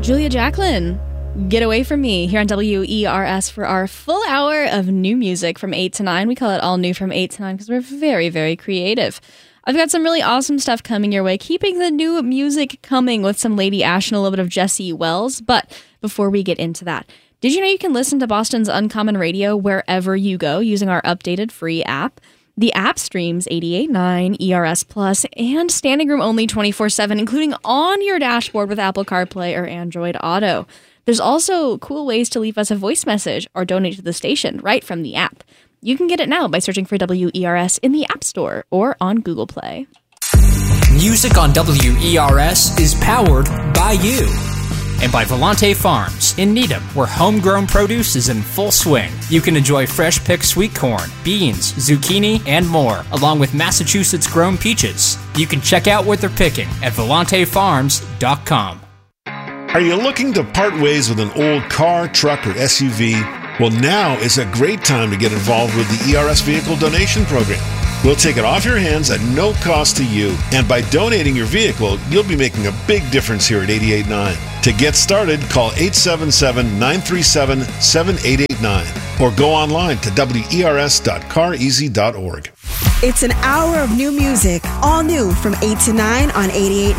Julia Jacqueline, Get Away From Me, here on WERS for our full hour of new music from 8 to 9. We call it All New from 8 to 9 because we're very, very creative. I've got some really awesome stuff coming your way, keeping the new music coming with some Lady Ash and a little bit of Jesse Wells. But before we get into that, did you know you can listen to Boston's Uncommon Radio wherever you go using our updated free app? The app streams 88.9, ERS Plus, and Standing Room Only 24/7, including on your dashboard with Apple CarPlay or Android Auto. There's also cool ways to leave us a voice message or donate to the station right from the app. You can get it now by searching for WERS in the App Store or on Google Play. Music on WERS is powered by you. And by Volante Farms in Needham, where homegrown produce is in full swing. You can enjoy fresh-picked sweet corn, beans, zucchini, and more, along with Massachusetts-grown peaches. You can check out what they're picking at volantefarms.com. Are you looking to part ways with an old car, truck, or SUV? Well, now is a great time to get involved with the ERS Vehicle Donation Program. We'll take it off your hands at no cost to you. And by donating your vehicle, you'll be making a big difference here at 88.9. To get started, call 877-937-7889 or go online to wers.careasy.org. It's an hour of new music, all new from 8 to 9 on 88.9.